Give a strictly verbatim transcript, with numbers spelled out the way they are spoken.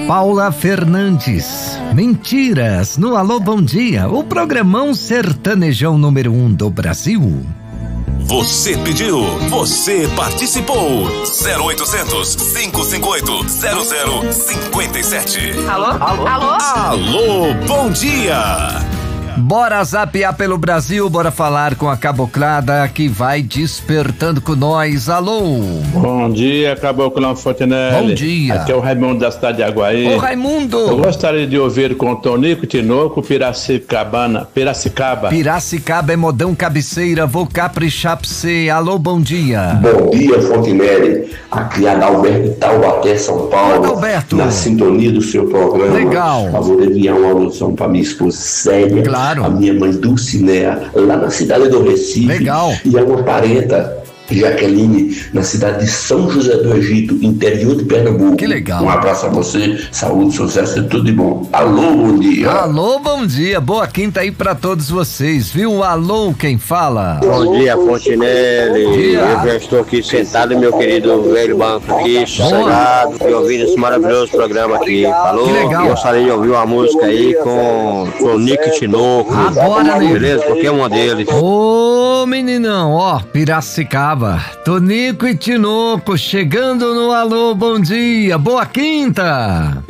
Paula Fernandes. Mentiras no Alô Bom Dia, o programão sertanejão número um do Brasil. Você pediu, você participou. zero oitocentos, cinco cinco oito, zero zero cinco sete. Alô? Alô? Alô? Alô, bom dia. Bora zapear pelo Brasil, bora falar com a caboclada que vai despertando com nós. Alô? Bom dia, Caboclão Fontenelle. Bom dia. Aqui é o Raimundo da cidade de Aguaí. Ô, Raimundo. Eu gostaria de ouvir com o Tonico Tinoco, Piracicabana, Piracicaba. Piracicaba é modão cabeceira, vou caprichar pra você. Alô, bom dia. Bom dia, Fontenelle. Aqui é Adalberto de Taubaté, São Paulo. Adalberto. Na sintonia do seu programa. Legal. Eu vou enviar uma alusão para minha esposa Célia. Claro. A minha mãe Dulcinea, lá na cidade do Recife. Legal. E a uma parenta, Jaqueline, na cidade de São José do Egito, interior de Pernambuco. Que legal. Um abraço a você, saúde, sucesso e tudo de bom. Alô, bom dia. Alô, bom dia. Boa quinta aí pra todos vocês, viu? Alô, quem fala? Bom dia, Fontenelle. dia. Eu já estou aqui sentado, meu querido velho banco aqui, sossegado, e ouvindo esse maravilhoso programa aqui. Falou? Que legal. Eu gostaria de ouvir uma música aí com o Nick Tinoco. Agora, né? Beleza? Qualquer uma deles. Ô, meninão, ó, Piracicaba, Tonico e Tinoco chegando no Alô Bom Dia. Boa quinta.